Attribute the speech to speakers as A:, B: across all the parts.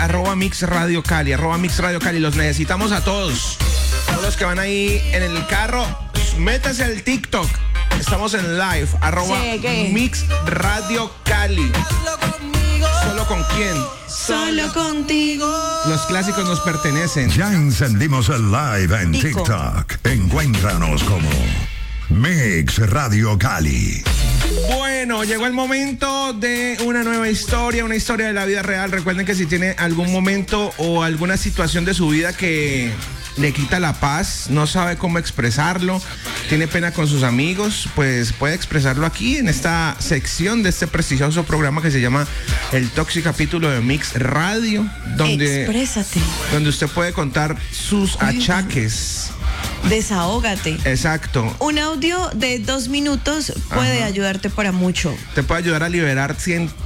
A: @Mix Radio Cali, @Mix Radio Cali. Los necesitamos a todos. Todos los que van ahí en el carro, métanse al TikTok. Estamos en live, @Mix Radio Cali. ¿Solo con quién?
B: Solo contigo.
A: Los clásicos nos pertenecen.
C: Ya encendimos el live en TikTok. Encuéntranos como Mix Radio Cali.
A: Bueno, llegó el momento de una nueva historia, una historia de la vida real. Recuerden que si tiene algún momento o alguna situación de su vida que le quita la paz, no sabe cómo expresarlo, tiene pena con sus amigos, pues puede expresarlo aquí en esta sección de este prestigioso programa que se llama El Toxic Capítulo de Mix Radio, donde usted puede contar sus achaques.
B: Desahógate.
A: Exacto.
B: Un audio de 2 minutos puede ayudarte para mucho.
A: Te puede ayudar a liberar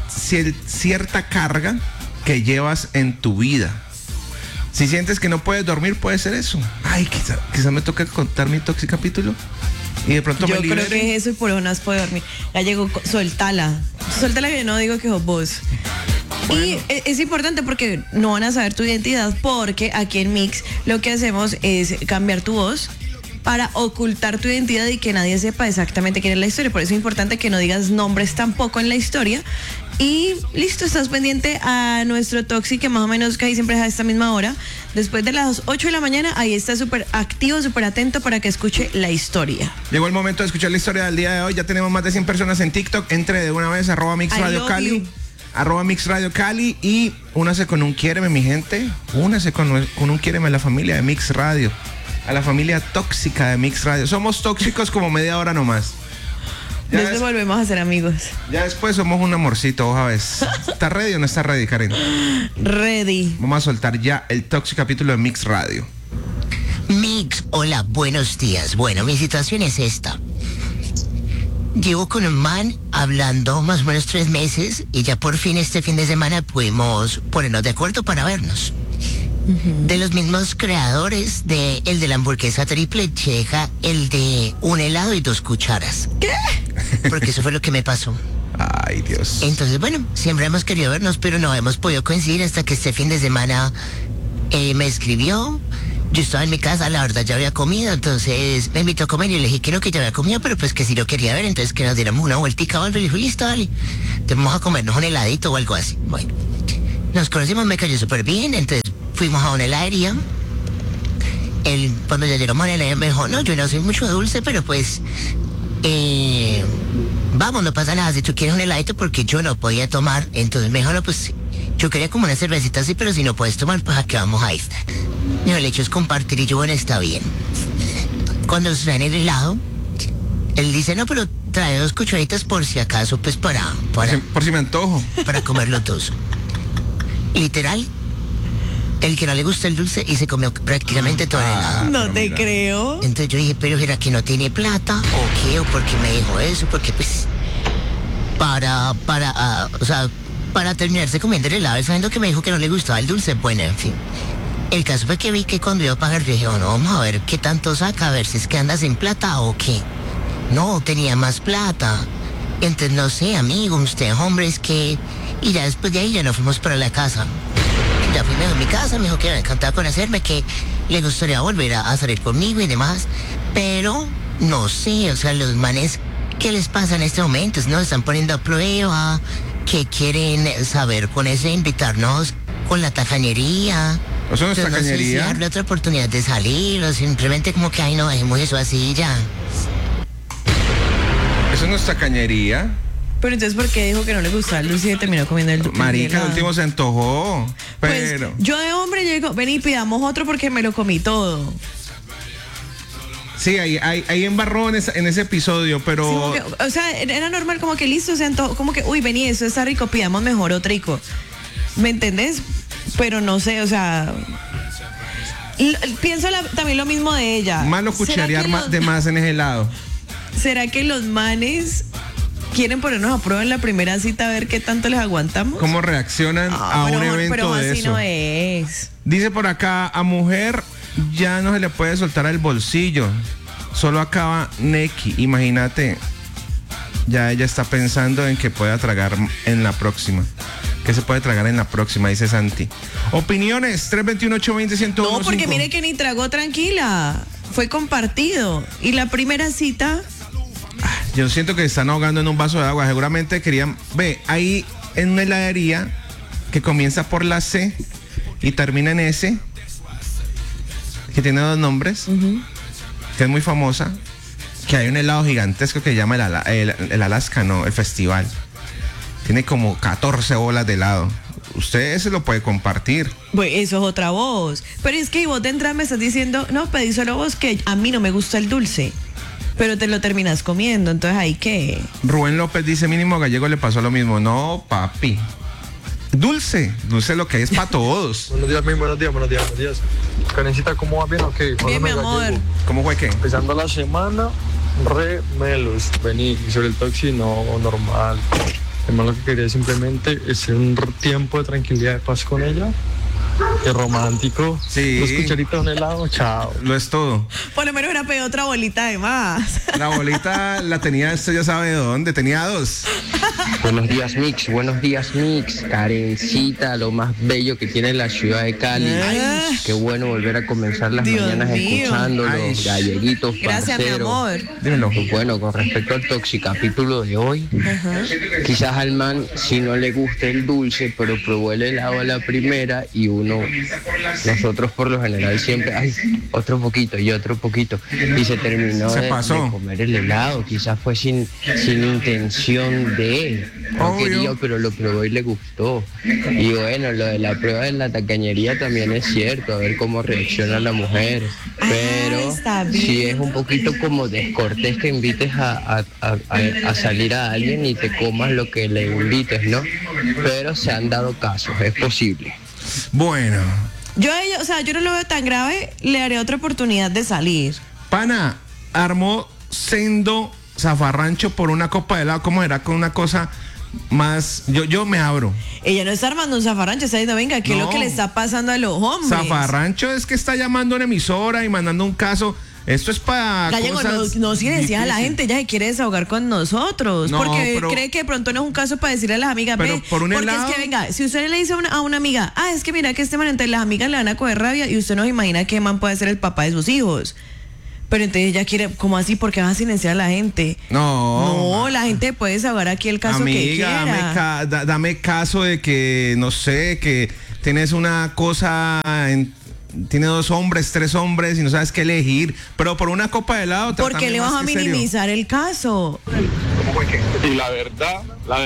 A: cierta carga que llevas en tu vida. Si sientes que no puedes dormir, puede ser eso. Ay, quizá me toque contar mi Toxic Capítulo y de pronto me libere.
B: Yo creo que es eso y por eso no has podido dormir. Ya llegó, suéltala que yo no digo que sos vos. Bueno. Y es importante porque no van a saber tu identidad, porque aquí en Mix lo que hacemos es cambiar tu voz para ocultar tu identidad y que nadie sepa exactamente quién es la historia. Por eso es importante que no digas nombres tampoco en la historia. Y listo, estás pendiente a nuestro Toxic, que más o menos casi siempre es a esta misma hora. Después de las 8 de la mañana, ahí está súper activo, súper atento para que escuche la historia.
A: Llegó el momento de escuchar la historia del día de hoy. Ya tenemos más de 100 personas en TikTok. Entre de una vez, @Mix Radio Cali. @Mix Radio Cali y únase con un quiéreme, mi gente. Únase con un quiéreme a la familia de Mix Radio. A la familia tóxica de Mix Radio. Somos tóxicos como media hora nomás.
B: Nos volvemos a ser amigos.
A: Ya después somos un amorcito, vos sabes. ¿Está ready o no está ready, Karen?
B: Ready.
A: Vamos a soltar ya el Toxic Capítulo de Mix Radio.
D: Mix, hola, buenos días. Bueno, mi situación es esta. Llevo con un man hablando más o menos 3 meses y ya por fin este fin de semana pudimos ponernos de acuerdo para vernos. De los mismos creadores de el de la hamburguesa triple cheja, el de un helado y 2 cucharas. ¿Qué? Porque eso fue lo que me pasó.
A: Ay, Dios.
D: Entonces, bueno, siempre hemos querido vernos, pero no hemos podido coincidir hasta que este fin de semana me escribió. Yo estaba en mi casa, la verdad ya había comido, entonces me invitó a comer y le dije que no, que ya había comido, pero pues que si lo quería ver, entonces que nos diéramos una vueltica o algo. Y le dije, listo, dale, te vamos a comernos un heladito o algo así. Bueno, nos conocimos, me cayó súper bien, entonces fuimos a una heladería. Cuando ya llegamos a la heladería me dijo, no, yo no soy mucho dulce, pero pues vamos, no pasa nada, si tú quieres un heladito, porque yo no podía tomar. Entonces me dijo, no, pues yo quería como una cervecita así, pero si no puedes tomar, pues aquí vamos a estar. No, el hecho es compartir y yo, bueno, está bien. Cuando nos traen el helado, él dice, no, pero trae 2 cucharitas por si acaso, pues por
A: si me antojo.
D: Para comer los 2. Literal, el que no le gusta el dulce y se comió prácticamente todo el helado.
B: No te creo.
D: Entonces yo dije, pero ¿será que no tiene plata? ¿O qué? ¿O por qué me dijo eso? Porque pues, para terminarse comiendo el helado, sabiendo que me dijo que no le gustaba el dulce, bueno, en fin. El caso fue que vi que cuando iba a pagar, yo dije, bueno, vamos a ver qué tanto saca, a ver si es que anda sin plata o qué. No, tenía más plata. Entonces, no sé, amigo, usted, hombre, es que... Y ya después de ahí ya nos fuimos para la casa. Ya fui a mi casa, me dijo que me encantaba conocerme, que le gustaría volver a salir conmigo y demás. Pero, no sé, o sea, los manes, ¿qué les pasa en este momento? ¿No? Están poniendo a prueba, que quieren saber con ese invitarnos con la tacañería.
A: ¿Eso no es tacañería?
D: No sé si darle otra oportunidad de salir o simplemente como que, ay, no, dejemos eso así ya.
A: ¿Eso no es tacañería?
B: Pero entonces, ¿por qué dijo que no le gustaba el dulce y terminó comiendo el dulce?
A: Marica, el último se antojó. Pero...
B: Pues, yo de hombre llego, ven y pidamos otro porque me lo comí todo.
A: Sí, ahí embarró en ese episodio, pero...
B: Sí, o sea, era normal como que listo, se antojó, como que, uy, vení, eso está rico, pidamos mejor otro rico. ¿Me entendés? Pero no sé, o sea... Pienso también lo mismo de ella.
A: Malo cucharear de más en ese helado.
B: ¿Será que los manes quieren ponernos a prueba en la primera cita a ver qué tanto les aguantamos?
A: ¿Cómo reaccionan a un evento
B: pero
A: de
B: así
A: eso?
B: No es.
A: Dice por acá, a mujer ya no se le puede soltar el bolsillo. Solo acaba Neki. Imagínate, ya ella está pensando en que pueda tragar en la próxima. ¿Qué se puede tragar en la próxima? Dice Santi. Opiniones, 321-820-101.
B: No, porque mire que ni tragó tranquila. Fue compartido. Y la primera cita...
A: Yo siento que están ahogando en un vaso de agua. Seguramente querían... Ve, ahí en una heladería que comienza por la C y termina en S, que tiene 2 nombres, que es muy famosa, que hay un helado gigantesco que se llama el Alaska, no, el festival. Tiene como 14 bolas de helado. Usted se lo puede compartir.
B: Pues eso es otra voz. Pero es que vos de entrada me estás diciendo, no, pedí solo vos que a mí no me gusta el dulce. Pero te lo terminas comiendo, entonces ¿ahí qué?
A: Rubén López dice, mínimo Gallego le pasó lo mismo. No, papi. Dulce es lo que es para todos.
E: Buenos días, buenos días. Karencita, ¿cómo va? ¿Bien o qué?
B: Bien, mi amor.
A: ¿Cómo fue qué?
E: Empezando la semana, re melos. Vení, y sobre el toxi, no, normal. Además, lo que quería simplemente es un tiempo de tranquilidad, de paz con ella. Qué romántico.
A: Sí.
E: 2 cucharitas, un helado, chao.
A: Lo es todo.
B: Por lo menos hubiera pedido otra bolita de más.
A: La bolita la tenía, esto ya sabe de dónde, tenía 2.
F: Buenos días, Mix. Karencita, lo más bello que tiene la ciudad de Cali.
B: Ay.
F: Qué bueno volver a comenzar las
B: Dios
F: mañanas
B: mío.
F: escuchándolos,
A: Ay.
F: galleguitos,
B: Gracias, mi
F: parceros.
B: amor.
A: Dímelo.
F: Pues bueno, con respecto al toxicapítulo de hoy, quizás al man si no le gusta el dulce, pero probó el helado a la primera y nosotros por lo general siempre, otro poquito y otro poquito, y se terminó
A: Se
F: de
A: pasó.
F: comer el helado, quizás fue sin intención de, no
A: Obvio.
F: quería, pero lo probó y le gustó. Y bueno, lo de la prueba de la tacañería también es cierto, a ver cómo reacciona la mujer, pero
B: está bien.
F: si es un poquito como descortés que invites a salir a alguien y te comas lo que le invites, ¿no? Pero se han dado casos, es posible.
A: Bueno,
B: Yo no lo veo tan grave, le haré otra oportunidad de salir.
A: pana, armó sendo zafarrancho por una copa de helado. ¿Cómo era? Con una cosa más... Yo me abro.
B: Ella no está armando un zafarrancho, está diciendo, venga, ¿qué es
A: No.
B: lo que le está pasando a los hombres?
A: Zafarrancho es que está llamando a una emisora y mandando un caso. Esto es para
B: Gallego, no silencias a la gente, ella se quiere desahogar con nosotros,
A: No,
B: porque
A: pero-
B: cree que de pronto no es un caso para decirle a las amigas,
A: Pero
B: ve,
A: por un
B: porque
A: helado-
B: es que venga, si usted le dice a una amiga, es que mira que este man, entonces las amigas le van a coger rabia y usted no se imagina que man puede ser el papá de sus hijos. Pero entonces ella quiere, ¿cómo así? ¿Por qué vas a silenciar a la gente?
A: No.
B: No, la gente puede desahogar aquí el caso que
A: Amiga,
B: quiera.
A: dame caso de que, no sé, que tienes una cosa... Tiene 2 hombres, 3 hombres y no sabes qué elegir. Pero por una copa de helado...
B: ¿Por qué
A: trátame
B: le
A: más
B: vas a
A: que serio.
B: minimizar el caso?
G: Y la verdad,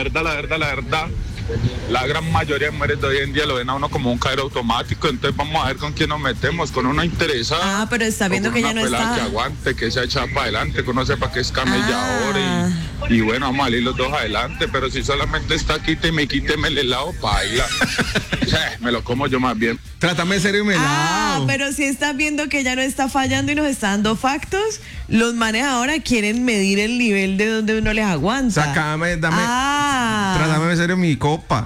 G: la gran mayoría de mujeres de hoy en día lo ven a uno como un cajero automático, entonces vamos a ver con quién nos metemos, con una interesada.
B: Pero está
G: o
B: viendo
G: con
B: que ella
G: una
B: no
G: pelada
B: está.
G: que aguante, que se echa para adelante, que uno sepa que es camelladora y bueno, vamos a ir los dos adelante, pero si solamente está quíteme el helado, baila. Me lo como yo más bien.
A: Trátame serio y me helado.
B: Pero si estás viendo que ella no está fallando y nos está dando factos, los manes ahora quieren medir el nivel de donde uno les aguanta.
A: Sácame, dame...
B: Ah.
A: Trátame serio mi copa.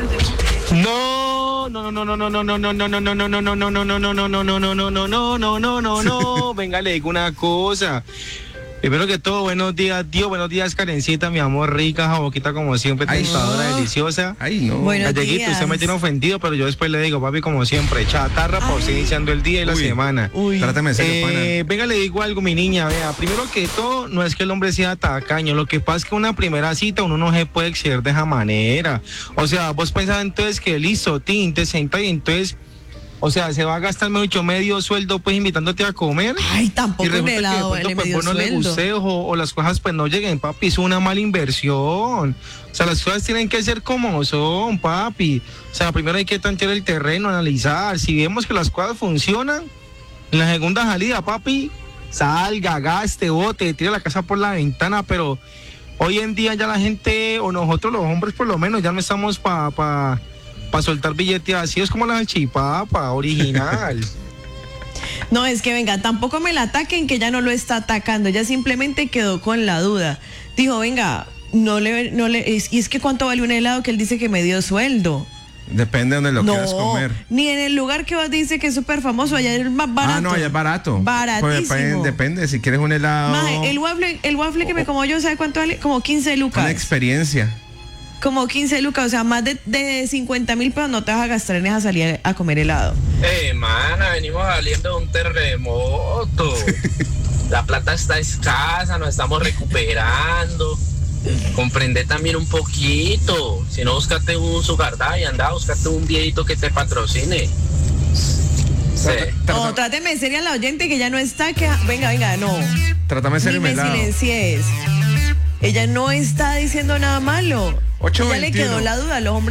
H: No, venga, le digo una cosa. Primero que todo, buenos días, Dios, buenos días, Karencita, mi amor, rica, jaboquita como siempre,
A: Ay,
H: tentadora,
B: no.
H: deliciosa.
A: Ay, no.
B: Buenos
H: Galleguito,
B: días.
H: usted me tiene ofendido, pero yo después le digo, papi, como siempre, chatarra para usted iniciando el día y la
A: Uy.
H: semana.
B: Uy.
A: Trátame serio, pana.
H: Venga, le digo algo, mi niña, vea, primero que todo, no es que el hombre sea tacaño, lo que pasa es que una primera cita uno no se puede exceder de esa manera. O sea, vos pensás entonces que listo, te senta y entonces, o sea, se va a gastar mucho medio sueldo pues invitándote a comer.
B: Ay,
H: Y
B: tampoco un
H: resulta que de
B: helado
H: pronto,
B: vale
H: pues,
B: medio
H: vos no le
B: sueldo.
H: guste o las cosas pues no lleguen, papi, es una mala inversión. O sea, las cosas tienen que ser como son, papi. O sea, primero hay que tantear el terreno, analizar. Si vemos que las cosas funcionan, en la segunda salida, papi, salga, gaste, bote, tire la casa por la ventana, pero hoy en día ya la gente, o nosotros los hombres por lo menos, ya no estamos para soltar billetes así, es como la chipapa original.
B: No, es que venga, tampoco me la ataquen, que ella no lo está atacando, ella simplemente quedó con la duda. Dijo, venga, y es que ¿cuánto vale un helado que él dice que me dio sueldo?
A: Depende de donde lo quieras comer.
B: Ni en el lugar que vos dices que es súper famoso, allá es más barato.
A: No, allá es barato.
B: Baratísimo.
A: Pues depende, si quieres un helado.
B: Maje, el waffle que me como yo, ¿sabe cuánto vale? Como 15 lucas.
A: Una experiencia.
B: como 15 lucas, o sea, más de 50.000 pesos no te vas a gastar en esa salida a comer helado.
I: Mana, venimos saliendo de un terremoto. La plata está escasa, nos estamos recuperando. Comprende también un poquito. Si no, búscate un sugar daddy, anda, búscate un viejito que te patrocine. Sí.
B: No, tráteme seria la oyente que ya no está, que venga, no.
A: Trátame serio,
B: ni me silencies. Ella no está diciendo nada malo.
A: 8:21.
B: Ya le quedó la duda, los hombres